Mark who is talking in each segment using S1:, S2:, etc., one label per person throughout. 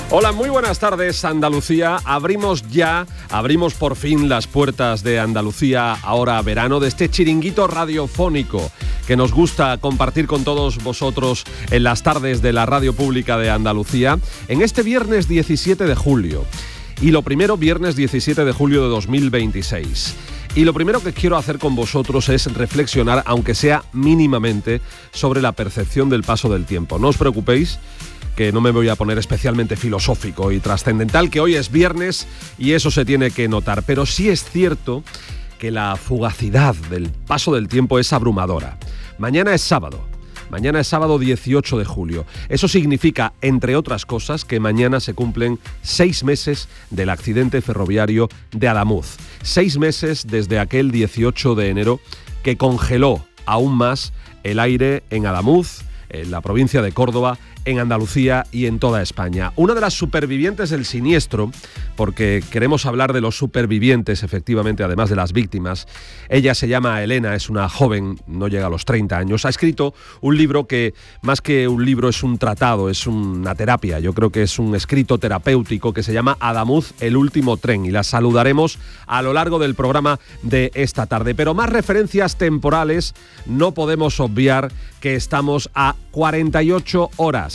S1: Hola, muy buenas tardes, Andalucía. Abrimos por fin las puertas de Andalucía ahora verano, de este chiringuito radiofónico que nos gusta compartir con todos vosotros en las tardes de la radio pública de Andalucía, en este viernes 17 de julio. Y lo primero, viernes 17 de julio de 2026. Y lo primero que quiero hacer con vosotros es reflexionar, aunque sea mínimamente, sobre la percepción del paso del tiempo. No os preocupéis, que no me voy a poner especialmente filosófico y trascendental, que hoy es viernes y eso se tiene que notar. Pero sí es cierto que la fugacidad del paso del tiempo es abrumadora. Mañana es sábado 18 de julio. Eso significa, entre otras cosas, que mañana se cumplen 6 meses del accidente ferroviario de Adamuz. 6 meses desde aquel 18 de enero que congeló aún más el aire en Adamuz, en la provincia de Córdoba, en Andalucía y en toda España. Una de las supervivientes del siniestro, porque queremos hablar de los supervivientes, efectivamente, además de las víctimas. Ella se llama Elena, es una joven, no llega a los 30 años. Ha escrito un libro que, más que un libro, es un tratado, es una terapia. Yo creo que es un escrito terapéutico que se llama Adamuz, el último tren. Y la saludaremos a lo largo del programa de esta tarde. Pero más referencias temporales, no podemos obviar que estamos a 48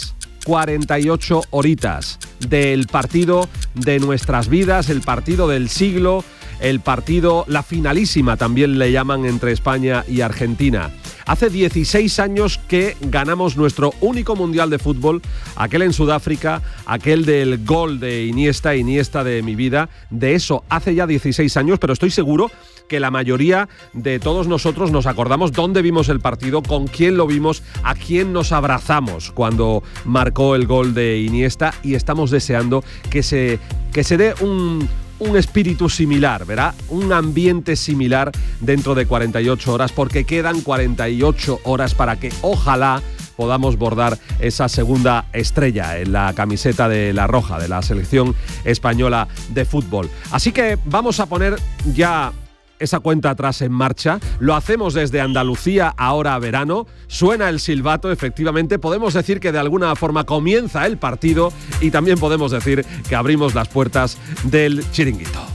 S1: horitas del partido de nuestras vidas, el partido del siglo, el partido, la finalísima también le llaman, entre España y Argentina. Hace 16 años que ganamos nuestro único mundial de fútbol, aquel en Sudáfrica, aquel del gol de Iniesta de mi vida. De eso hace ya 16 años, pero estoy seguro que la mayoría de todos nosotros nos acordamos dónde vimos el partido, con quién lo vimos, a quién nos abrazamos cuando marcó el gol de Iniesta, y estamos deseando que se dé un espíritu similar, ¿verdad? Un ambiente similar dentro de 48 horas, porque quedan 48 horas para que ojalá podamos bordar esa segunda estrella en la camiseta de la roja, de la selección española de fútbol. Así que vamos a poner ya esa cuenta atrás en marcha. Lo hacemos desde Andalucía ahora verano. Suena el silbato, efectivamente. Podemos decir que de alguna forma comienza el partido y también podemos decir que abrimos las puertas del chiringuito.